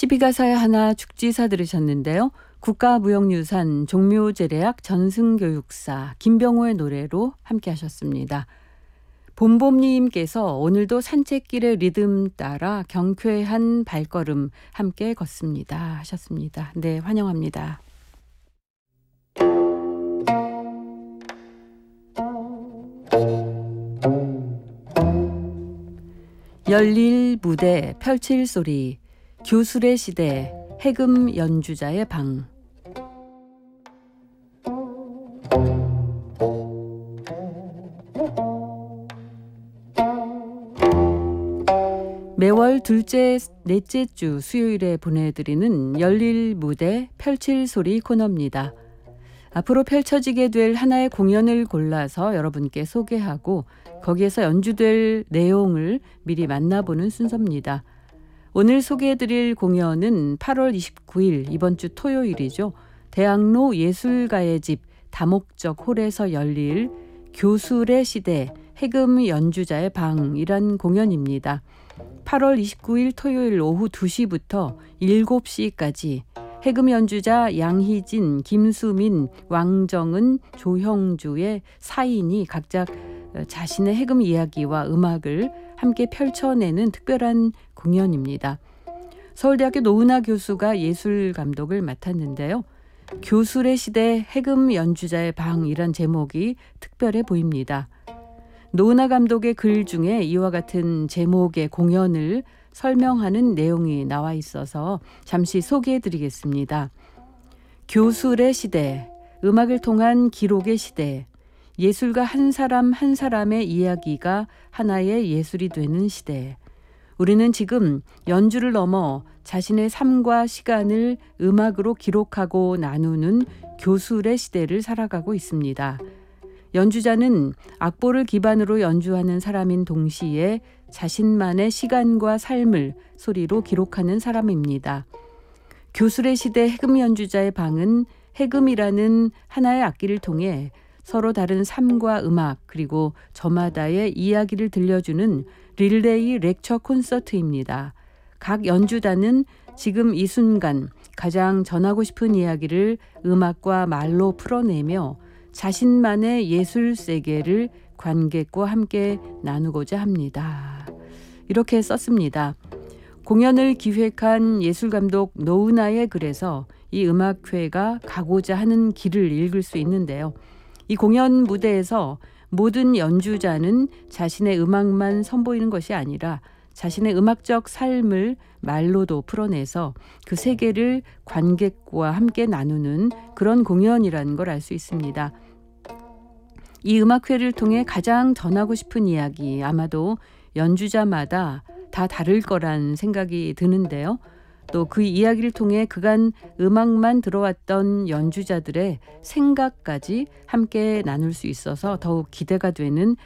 12가사의 하나 죽지사 들으셨는데요. 국가무형유산 종묘제례학 전승교육사 김병호의 노래로 함께 하셨습니다. 봄봄님께서 오늘도 산책길의 리듬 따라 경쾌한 발걸음 함께 걷습니다 하셨습니다. 네, 환영합니다. 열릴 무대 펼칠 소리 교술의 시대 해금 연주자의 방. 매월 둘째, 넷째 주 수요일에 보내드리는 열릴 무대 펼칠 소리 코너입니다. 앞으로 펼쳐지게 될 하나의 공연을 골라서 여러분께 소개하고 거기에서 연주될 내용을 미리 만나보는 순서입니다. 오늘 소개해드릴 공연은 8월 29일 이번 주 토요일이죠. 대학로 예술가의 집 다목적 홀에서 열릴 교술의 시대 해금 연주자의 방이란 공연입니다. 8월 29일 토요일 오후 2시부터 7시까지 해금 연주자 양희진, 김수민, 왕정은, 조형주의 4인이 각자 자신의 해금 이야기와 음악을 함께 펼쳐내는 특별한 공연입니다. 서울대학교 노은하 교수가 예술 감독을 맡았는데요. 교술의 시대 해금 연주자의 방이란 제목이 특별해 보입니다. 노은하 감독의 글 중에 이와 같은 제목의 공연을 설명하는 내용이 나와 있어서 잠시 소개해드리겠습니다. 교술의 시대, 음악을 통한 기록의 시대, 예술가 한 사람 한 사람의 이야기가 하나의 예술이 되는 시대. 우리는 지금 연주를 넘어 자신의 삶과 시간을 음악으로 기록하고 나누는 교술의 시대를 살아가고 있습니다. 연주자는 악보를 기반으로 연주하는 사람인 동시에 자신만의 시간과 삶을 소리로 기록하는 사람입니다. 교술의 시대 해금 연주자의 방은 해금이라는 하나의 악기를 통해 서로 다른 삶과 음악 그리고 저마다의 이야기를 들려주는 릴레이 렉처 콘서트입니다. 각 연주자는 지금 이 순간 가장 전하고 싶은 이야기를 음악과 말로 풀어내며 자신만의 예술 세계를 관객과 함께 나누고자 합니다. 이렇게 썼습니다. 공연을 기획한 예술감독 노은하의 글에서 이 음악회가 가고자 하는 길을 읽을 수 있는데요. 이 공연 무대에서 모든 연주자는 자신의 음악만 선보이는 것이 아니라 자신의 음악적 삶을 말로도 풀어내서 그 세계를 관객과 함께 나누는 그런 공연이라는 걸 알 수 있습니다. 이 음악회를 통해 가장 전하고 싶은 이야기, 아마도 연주자마다 다 다를 거란 생각이 드는데요. 또 그 이야기를 통해 그간 음악만 들어왔던 연주자들의 생각까지 함께 나눌 수 있어서 더욱 기대가 되는